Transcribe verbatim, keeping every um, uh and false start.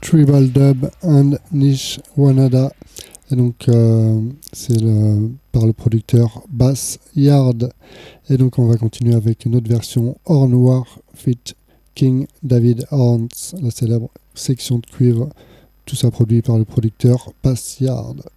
Tribal Dub and Niche Wanada. Et donc, euh, c'est le, par le producteur Bass Yard. Et donc, on va continuer avec une autre version, Horn War feat. King David Horns, la célèbre section de cuivre. Tout ça produit par le producteur Bass Yard.